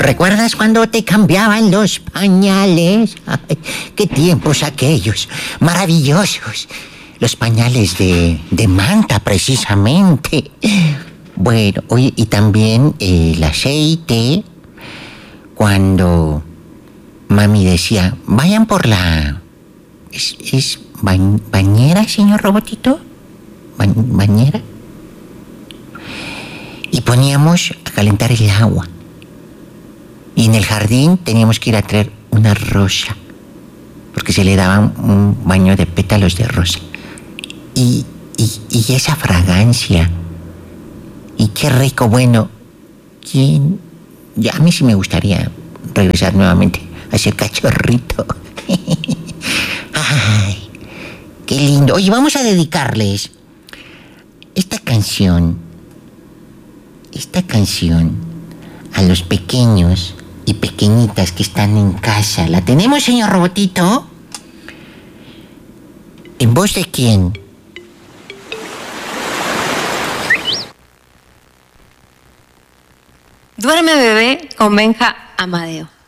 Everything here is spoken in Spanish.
¿Recuerdas cuando te cambiaban los pañales? Ay, qué tiempos aquellos, maravillosos. Los pañales de manta, precisamente. Bueno, oye, y también el aceite, cuando mami decía, vayan por la... ¿Es bañera, señor Robotito? ¿Bañera? Y poníamos a calentar el agua. Y en el jardín teníamos que ir a traer una rosa, porque se le daba un baño de pétalos de rosa. Y esa fragancia. Y qué rico, bueno. ¿Quién? Ya a mí sí me gustaría regresar nuevamente a ser cachorrito. Ay, qué lindo. Oye, vamos a dedicarles esta canción a los pequeños y pequeñitas que están en casa. ¿La tenemos, señor Robotito? ¿En voz de quién? Duerme bebé con Benja Amadeo.